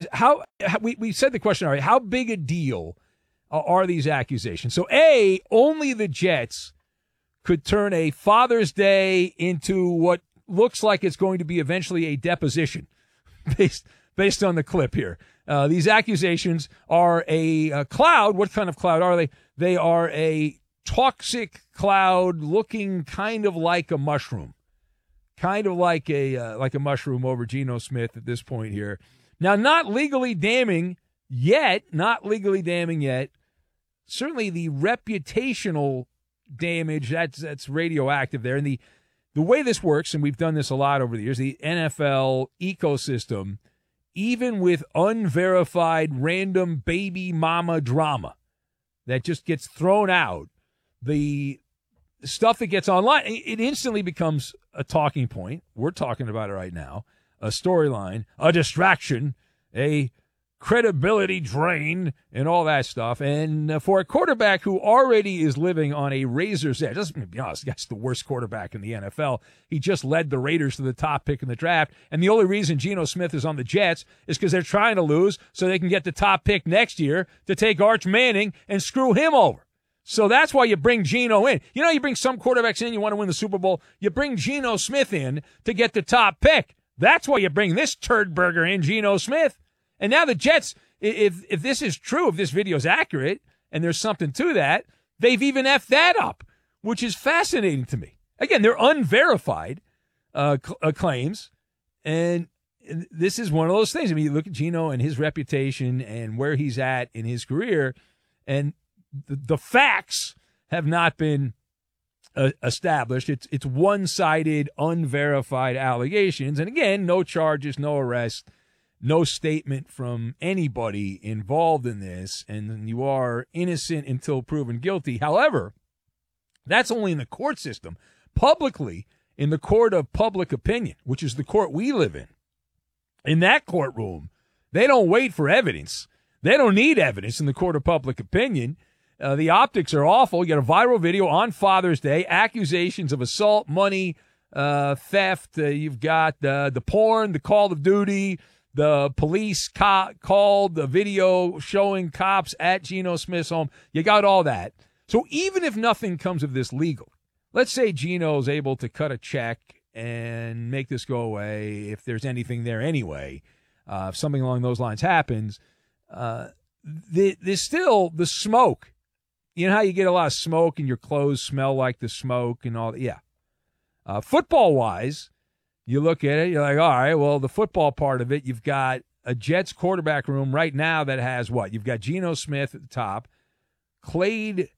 how we said the question already. How big a deal are these accusations? So, A, only the Jets could turn a Father's Day into what looks like it's going to be eventually a deposition based on the clip here. These accusations are a cloud. What kind of cloud are they? They are a toxic cloud looking kind of like a mushroom. Kind of like a mushroom over Geno Smith at this point here. Now, not legally damning yet. Certainly the reputational damage, that's radioactive there. And the way this works, and we've done this a lot over the years, the NFL ecosystem, even with unverified random baby mama drama that just gets thrown out, the stuff that gets online, it instantly becomes a talking point. We're talking about it right now. A storyline, a distraction, a credibility drain, and all that stuff. And for a quarterback who already is living on a razor's edge, let's be honest, that's the worst quarterback in the NFL. He just led the Raiders to the top pick in the draft. And the only reason Geno Smith is on the Jets is because they're trying to lose so they can get the top pick next year to take Arch Manning and screw him over. So that's why you bring Geno in. You know, you bring some quarterbacks in, you want to win the Super Bowl. You bring Geno Smith in to get the top pick. That's why you bring this turd burger in, Geno Smith. And now the Jets, if this is true, if this video is accurate, and there's something to that, they've even effed that up, which is fascinating to me. Again, they're unverified claims, and this is one of those things. I mean, you look at Geno and his reputation and where he's at in his career, and the facts have not been established. It's one-sided, unverified allegations. And again, no charges, no arrest, no statement from anybody involved in this, and you are innocent until proven guilty. However, that's only in the court system. Publicly, in the court of public opinion, which is the court we live in that courtroom, they don't wait for evidence. They don't need evidence in the court of public opinion. The optics are awful. You got a viral video on Father's Day, accusations of assault, money, theft. You've got the porn, the Call of Duty, the police called, the video showing cops at Geno Smith's home. You got all that. So even if nothing comes of this legal, let's say Geno's able to cut a check and make this go away if there's anything there anyway, if something along those lines happens, there's still the smoke. You know how you get a lot of smoke and your clothes smell like the smoke and all that? Yeah. Football-wise, you look at it, you're like, all right, well, the football part of it, you've got a Jets quarterback room right now that has what? You've got Geno Smith at the top. Cade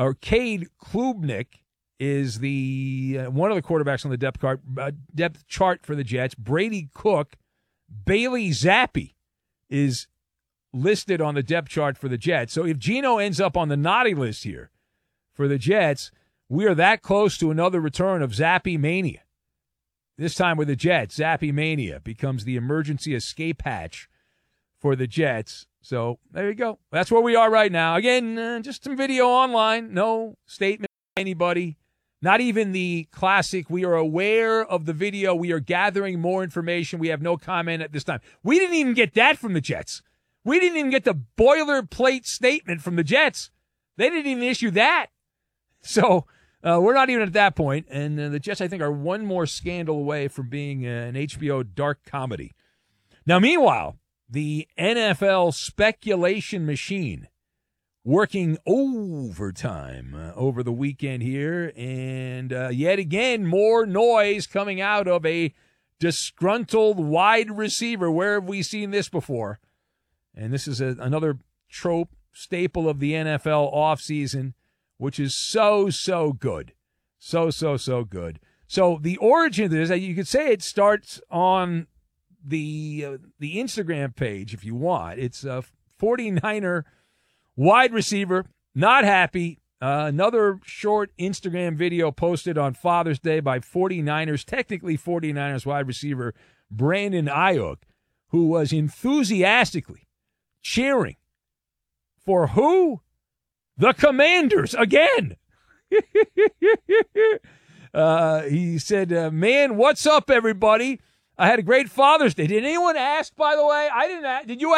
Klubnik is the one of the quarterbacks on the depth chart for the Jets. Brady Cook, Bailey Zappi is listed on the depth chart for the Jets. So if Geno ends up on the naughty list here for the Jets, we are that close to another return of Zappi Mania. This time with the Jets, Zappi Mania becomes the emergency escape hatch for the Jets. So there you go. That's where we are right now. Again, just some video online. No statement by anybody. Not even the classic, we are aware of the video. We are gathering more information. We have no comment at this time. We didn't even get that from the Jets. We didn't even get the boilerplate statement from the Jets. They didn't even issue that. So we're not even at that point. And the Jets, I think, are one more scandal away from being an HBO dark comedy. Now, meanwhile, the NFL speculation machine working overtime over the weekend here. And yet again, more noise coming out of a disgruntled wide receiver. Where have we seen this before? And this is another trope, staple of the NFL offseason, which is so good. So good. So the origin of this, you could say it starts on the Instagram page if you want. It's a 49er wide receiver, not happy. Another short Instagram video posted on Father's Day by 49ers, technically 49ers wide receiver Brandon Ayuk, who was enthusiastically cheering for who? The Commanders again. He said, man, what's up, everybody? I had a great Father's Day. Did anyone ask, by the way? I didn't ask. Did you